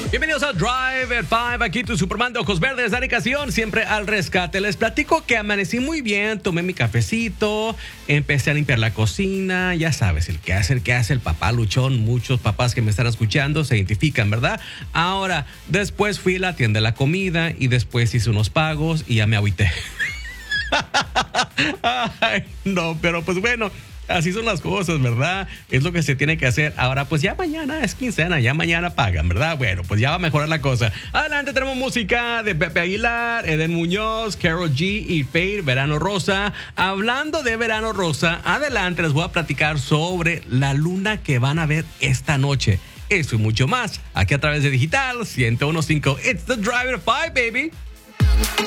Bienvenidos a Drive at 5, aquí tu Superman de ojos verdes, Dani Casión, siempre al rescate. Les platico que amanecí muy bien, tomé mi cafecito, empecé a limpiar la cocina, ya sabes, el que hace el papá luchón. Muchos papás que me están escuchando se identifican, ¿verdad? Ahora, después fui a la tienda de la comida y después hice unos pagos y ya me agüité. Ay, no, pero pues bueno, así son las cosas, ¿verdad? Es lo que se tiene que hacer. Ahora, pues ya mañana es quincena, ya mañana pagan, ¿verdad? Bueno, pues ya va a mejorar la cosa. Adelante tenemos música de Pepe Aguilar, Eden Muñoz, Karol G y Fade, Verano Rosa. Hablando de Verano Rosa, adelante les voy a platicar sobre la luna que van a ver esta noche. Eso y mucho más, aquí a través de Digital 101.5. It's the Drive at 5, baby.